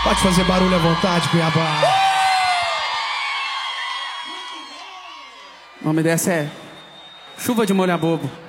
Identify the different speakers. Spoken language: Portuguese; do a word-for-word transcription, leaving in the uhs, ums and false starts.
Speaker 1: Pode fazer barulho à vontade, Cuiabá.
Speaker 2: O nome dessa é Chuva de Molhar Bobo.